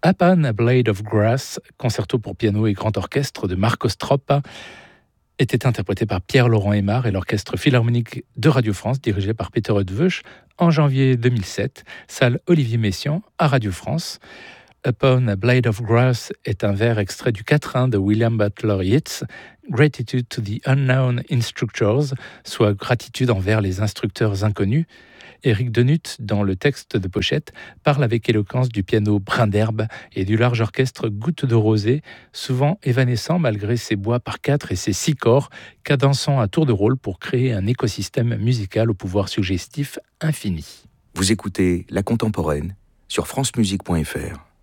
Upon a Blade of Grass, concerto pour piano et grand orchestre de Marco Stroppa, était interprété par Pierre-Laurent Aimard et l'Orchestre Philharmonique de Radio France, dirigé par Peter Eötvös, en janvier 2007, salle Olivier Messiaen à Radio France. Upon a Blade of Grass est un vers extrait du quatrain de William Butler Yeats, Gratitude to the Unknown Instructors, soit gratitude envers les instructeurs inconnus. Éric Denutte, dans le texte de pochette, parle avec éloquence du piano brin d'herbe et du large orchestre goutte de rosée, souvent évanescent malgré ses bois par quatre et ses 6 corps, cadençant à tour de rôle pour créer un écosystème musical au pouvoir suggestif infini. Vous écoutez La Contemporaine sur francemusique.fr.